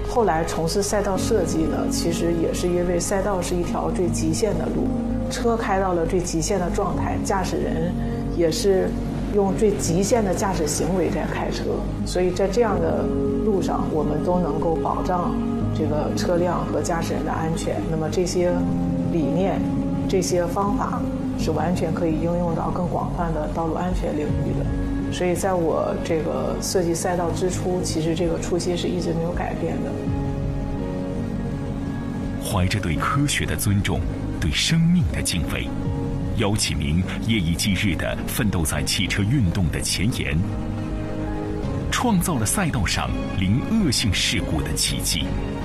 后来从事赛道设计呢，其实也是因为赛道是一条最极限的路，车开到了最极限的状态，驾驶人也是用最极限的驾驶行为在开车，所以在这样的路上，我们都能够保障这个车辆和驾驶人的安全。那么这些理念、这些方法是完全可以应用到更广泛的道路安全领域的。所以在我这个设计赛道之初，其实这个初心是一直没有改变的。 怀着对科学的尊重，对生命的敬畏，姚启明夜以继日地奋斗在汽车运动的前沿，创造了赛道上零恶性事故的奇迹。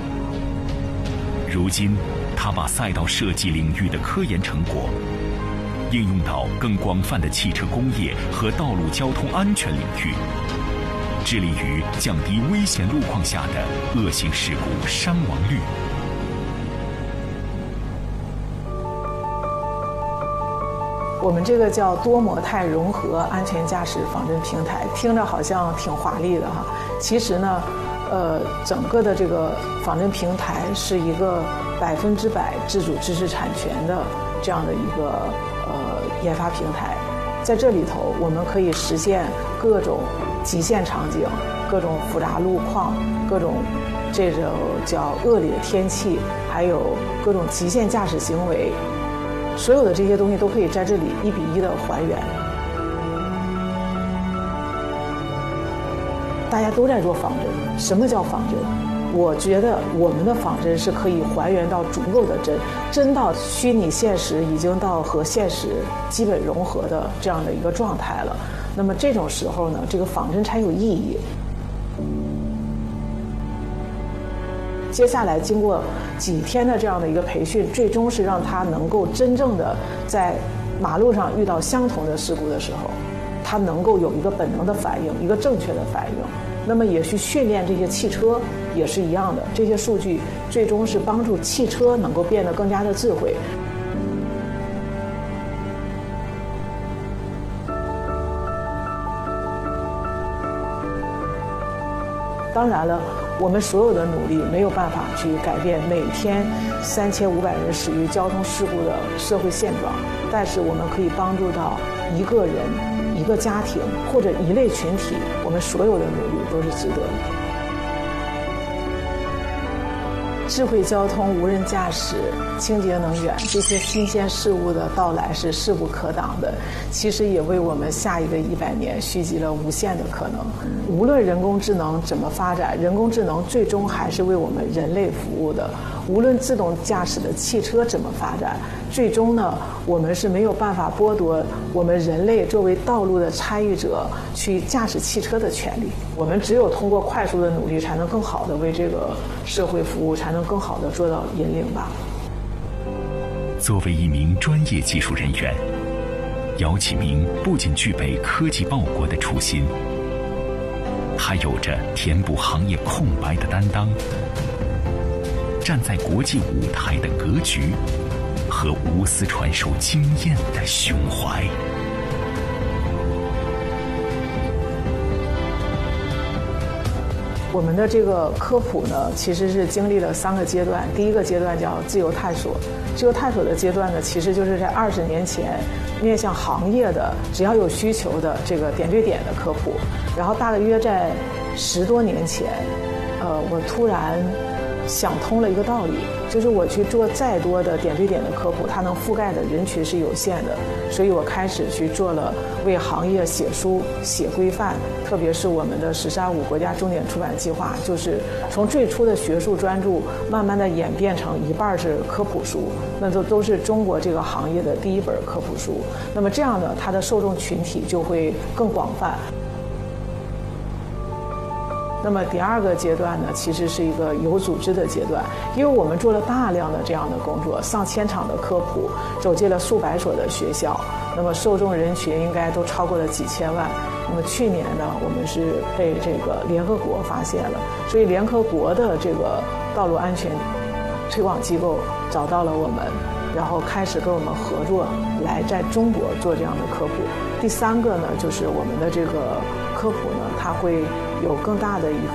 如今，他把赛道设计领域的科研成果应用到更广泛的汽车工业和道路交通安全领域，致力于降低危险路况下的恶性事故伤亡率。 我们这个叫多模态融合安全驾驶仿真平台，听着好像挺华丽的哈。其实呢，整个的这个仿真平台是一个100%自主知识产权的这样的一个研发平台。在这里头，我们可以实现各种极限场景、各种复杂路况、各种这种叫恶劣天气，还有各种极限驾驶行为。所有的这些东西都可以在这里1比1的还原。大家都在做仿真，什么叫仿真？我觉得我们的仿真是可以还原到足够的真，真到虚拟现实已经到和现实基本融合的这样的一个状态了。那么这种时候呢，这个仿真才有意义。接下来经过几天的这样的一个培训，最终是让他能够真正的在马路上遇到相同的事故的时候，他能够有一个本能的反应，一个正确的反应。那么也去训练这些汽车也是一样的，这些数据最终是帮助汽车能够变得更加的智慧。当然了，我们所有的努力没有办法去改变每天3500人死于交通事故的社会现状，但是我们可以帮助到一个人、一个家庭或者一类群体，我们所有的努力都是值得的。智慧交通、无人驾驶、清洁能源，这些新鲜事物的到来是势不可挡的，其实也为我们下一个100年蓄积了无限的可能。无论人工智能怎么发展，人工智能最终还是为我们人类服务的。无论自动驾驶的汽车怎么发展，最终呢，我们是没有办法剥夺我们人类作为道路的参与者去驾驶汽车的权利。我们只有通过快速的努力，才能更好的为这个社会服务，才能更好的做到引领吧。 作为一名专业技术人员，姚启明不仅具备科技报国的初心，还有着填补行业空白的担当，站在国际舞台的格局和无私传授经验的胸怀。 我们的这个科普呢，其实是经历了3个阶段。第一个阶段叫自由探索，自由探索的阶段呢，其实就是在20年前面向行业的，只要有需求的这个点对点的科普。然后大约在10多年前，我突然想通了一个道理，就是我去做再多的点对点的科普，它能覆盖的人群是有限的，所以我开始去做了为行业写书、写规范，特别是我们的“1035”国家重点出版计划，就是从最初的学术专著，慢慢的演变成一半是科普书，那都是中国这个行业的第一本科普书。那么这样呢，它的受众群体就会更广泛。那么第2个阶段呢，其实是一个有组织的阶段，因为我们做了大量的这样的工作，上千场的科普，走进了数百所的学校，那么受众人群应该都超过了几千万。那么去年呢，我们是被这个联合国发现了，所以联合国的这个道路安全推广机构找到了我们，然后开始跟我们合作，来在中国做这样的科普。第3个呢，就是我们的这个科普呢，它会有更大的一个